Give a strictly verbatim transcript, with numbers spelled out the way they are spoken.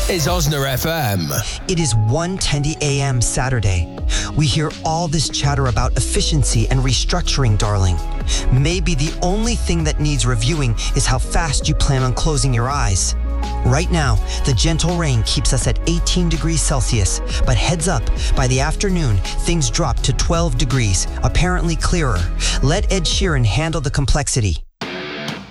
is Osna F M. It is one ten a m Saturday. We hear all this chatter about efficiency and restructuring, darling. Maybe the only thing that needs reviewing is how fast you plan on closing your eyes. Right now, the gentle rain keeps us at eighteen degrees Celsius, but heads up, by the afternoon, things drop to twelve degrees, apparently clearer. Let Ed Sheeran handle the complexity.